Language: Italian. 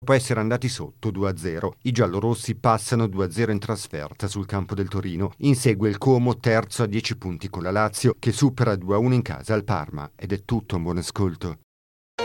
Dopo essere andati sotto 2-0, i giallorossi passano 2-0 in trasferta sul campo del Torino. Insegue il Como, terzo a 10 punti con la Lazio, che supera 2-1 in casa al Parma. Ed è tutto, un buon ascolto.